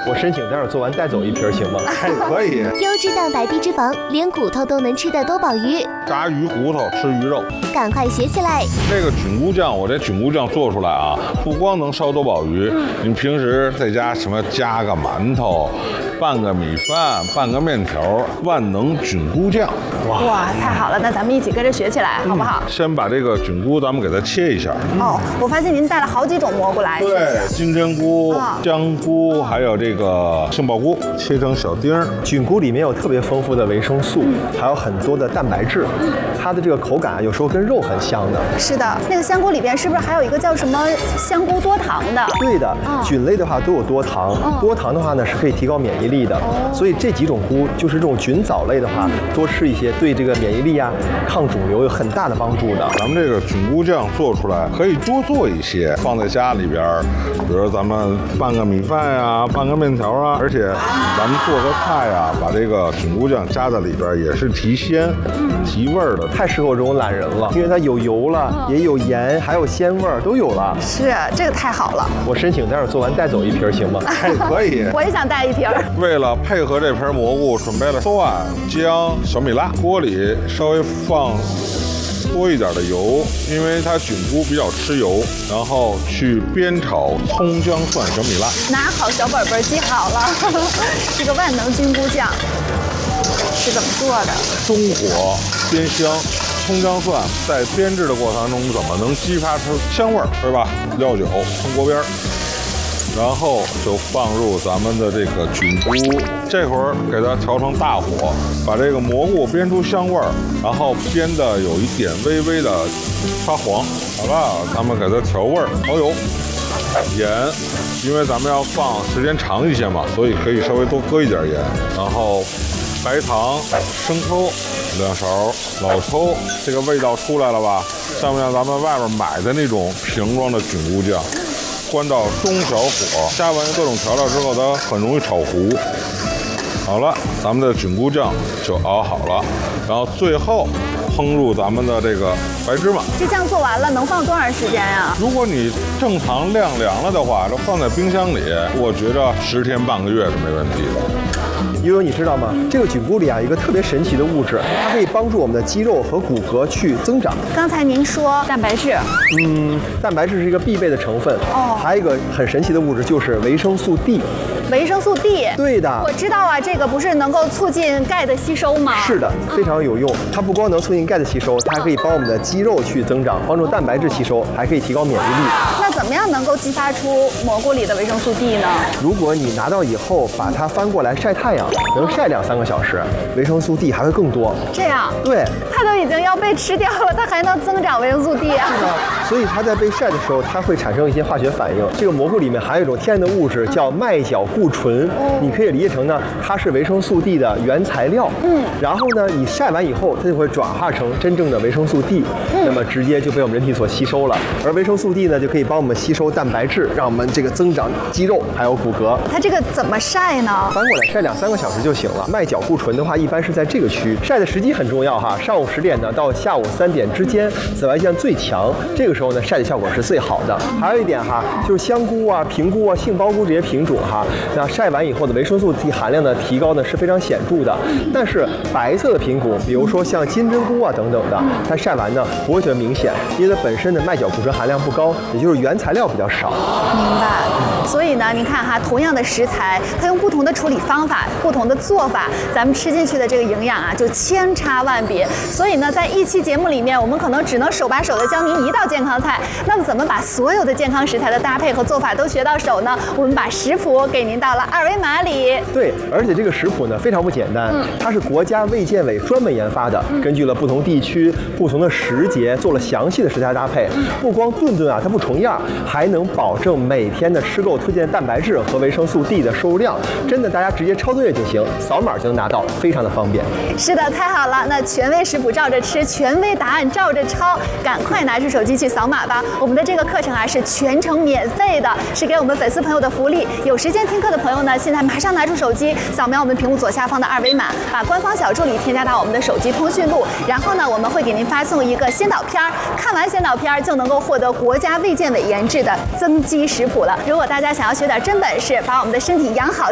我申请待会儿做完带走一瓶行吗？ 可以。 优质蛋白低脂肪，连骨头都能吃的多宝鱼， 炸鱼骨头，吃鱼肉。 赶快学起来！ 这个菌菇酱，我这菌菇酱做出来啊，不光能烧多宝鱼，你平时在家什么加个馒头，拌个米饭，拌个面条，万能菌菇酱。 哇，太好了！那咱们一起跟着学起来，好不好？ 先把这个菌菇咱们给它切一下。 哦，我发现您带了好几种蘑菇来。 对，金针菇、香菇，还有这个杏鲍菇，切成小丁儿。 菌菇里面有特别丰富的维生素，还有很多的蛋白质，它的这个口感有时候跟肉很像的。 是的，那个香菇里边是不是还有一个叫什么香菇多糖的？ 对的，菌类的话都有多糖，多糖的话呢是可以提高免疫力的。所以这几种菇就是这种菌藻类的话，多吃一些对这个免疫力啊、抗肿瘤有很大的帮助的。 咱们这个菌菇酱做出来可以多做一些，放在家里边，比如咱们拌个米饭呀、拌个面条啊，而且咱们做个菜呀，把这个菌菇酱加在里边也是提鲜、提味儿的， 太适合我这种懒人了，因为它有油了，也有盐，还有鲜味儿都有了。 是，这个太好了。 我申请待会儿做完带走一瓶行吗？ 可以。 我也想带一瓶。 为了配合这盆蘑菇，准备了蒜、姜、小米辣，锅里稍微放多一点的油，因为它菌菇比较吃油，然后去煸炒葱姜蒜小米辣。 拿好小本本记好了，这个万能菌菇酱是怎么做的？ 中火煸香，葱姜蒜在煸制的过程中怎么能激发出香味儿，对吧？料酒从锅边儿。然后就放入咱们的这个菌菇，这会儿给它调成大火，把这个蘑菇煸出香味儿，然后煸的有一点微微的发黄。好了，咱们给它调味儿，蚝油、盐，因为咱们要放时间长一些嘛，所以可以稍微多搁一点盐。然后白糖、生抽2勺，老抽，这个味道出来了吧？上面咱们外面买的那种瓶装的菌菇酱。关到中小火，加完各种调料之后，它很容易炒糊。好了，咱们的菌菇酱就熬好了，然后最后烹入咱们的这个白芝麻。 这酱做完了能放多长时间呀？ 如果你正常晾凉了的话，就放在冰箱里，我觉着10天半个月是没问题的。 悠悠，你知道吗？这个菌菇里啊，有一个特别神奇的物质，它可以帮助我们的肌肉和骨骼去增长。 刚才您说蛋白质， 蛋白质是一个必备的成分。 哦， 还有一个很神奇的物质就是维生素 D。 维生素 D， 对的， 我知道啊，这个不是能够促进钙的吸收吗？ 是的，非常有用。它不光能促进钙的吸收，它还可以帮我们的肌肉去增长，帮助蛋白质吸收，还可以提高免疫力。 那怎么样能够激发出蘑菇里的维生素 D 呢？ 如果你拿到以后，把它翻过来晒太阳，能晒2-3个小时，维生素 D 还会更多。 这样？ 对， 它都已经要被吃掉了，它还能增长维生素 D 啊？ 是的，所以它在被晒的时候，它会产生一些化学反应。这个蘑菇里面含有一种天然的物质叫麦角固醇，你可以理解成呢，它是维生素 D 的原材料。然后呢，你晒完以后，它就会转化成真正的维生素 D，那么直接就被我们人体所吸收了。而维生素 D 呢，就可以帮我们吸收蛋白质，让我们这个增长肌肉还有骨骼。 它这个怎么晒呢？ 翻过来晒2-3个小时就行了。麦角固醇的话，一般是在这个区，晒的时机很重要哈。上午10点呢到下午3点之间，紫外线最强，这个时候呢晒的效果是最好的。还有一点哈，就是香菇啊、平菇啊、杏鲍菇这些品种哈，那晒完以后的维生素 D 含量的提高呢是非常显著的。但是白色的品种，比如说像金针菇啊等等的，它晒完呢不会特别明显，因为它本身的麦角固醇含量不高，也就是原材料比较少。 明白。所以呢，您看哈，同样的食材，它用不同的处理方法、不同的做法，咱们吃进去的这个营养啊，就千差万别。所以呢，在一期节目里面，我们可能只能手把手的教您一道健康菜。那么，怎么把所有的健康食材的搭配和做法都学到手呢？我们把食谱给您到了2维码里。 对，而且这个食谱呢非常不简单，它是国家卫健委专门研发的，根据了不同地区、不同的时节做了详细的食材搭配。不光顿顿啊它不重样，还能保证每天的吃够推荐蛋白质和维生素 D 的摄入量。真的，大家直接抄作业就行，扫码就能拿到，非常的方便。 是的，太好了！那权威食谱照着吃，权威答案照着抄，赶快拿出手机去扫码吧。我们的这个课程啊是全程免费的，是给我们粉丝朋友的福利。有时间听课的朋友呢，现在马上拿出手机，扫描我们屏幕左下方的2维码，把官方小助理添加到我们的手机通讯录，然后呢，我们会给您发送一个先导片，看完先导片就能够获得国家卫健委研制的增肌食谱了。如果大家想要学点真本事，把我们的身体养好。